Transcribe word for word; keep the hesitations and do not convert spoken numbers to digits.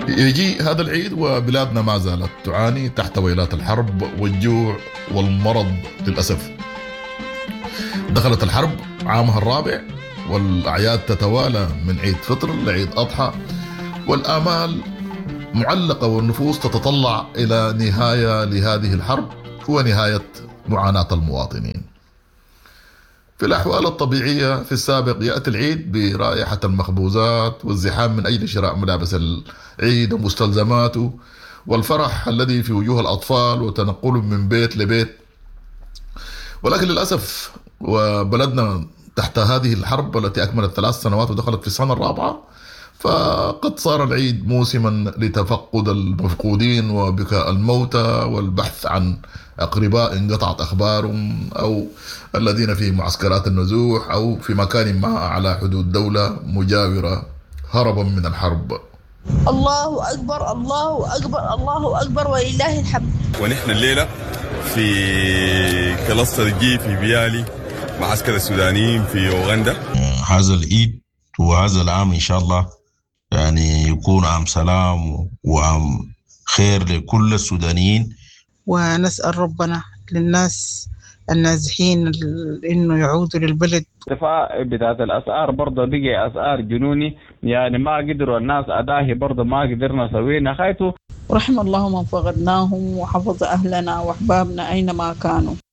يجي هذا العيد وبلادنا ما زالت تعاني تحت ويلات الحرب والجوع والمرض للأسف. دخلت الحرب عامها الرابع والأعياد تتوالى من عيد فطر لعيد أضحى، والآمال معلقة والنفوس تتطلع إلى نهاية لهذه الحرب ونهاية معاناة المواطنين. في الأحوال الطبيعية في السابق يأتي العيد برائحة المخبوزات والزحام من أجل شراء ملابس العيد ومستلزماته والفرح الذي في وجوه الأطفال وتنقل من بيت لبيت، ولكن للأسف وبلدنا تحت هذه الحرب التي أكملت ثلاث سنوات ودخلت في السنة الرابعة، فقد صار العيد موسما لتفقد المفقودين وبكاء الموتى والبحث عن أقرباء انقطعت أخبارهم أو الذين في معسكرات النزوح أو في مكان ما على حدود دولة مجاورة هربا من الحرب. الله أكبر الله أكبر الله أكبر ولله الحمد. ونحن الليلة في كلاستر جي في بيالي معسكر السودانيين في أوغندا. هذا العيد وهذا العام إن شاء الله يعني يكون عام سلام وعام خير لكل السودانيين، ونسأل ربنا للناس النازحين إنه يعودوا للبلد. ارتفاع بتاعت الأسعار برضه بقي أسعار جنوني، يعني ما قدروا الناس أداهي برضه ما قدرنا سوينا خايتو. رحم الله من فقدناهم وحفظ أهلنا وأحبابنا أينما كانوا.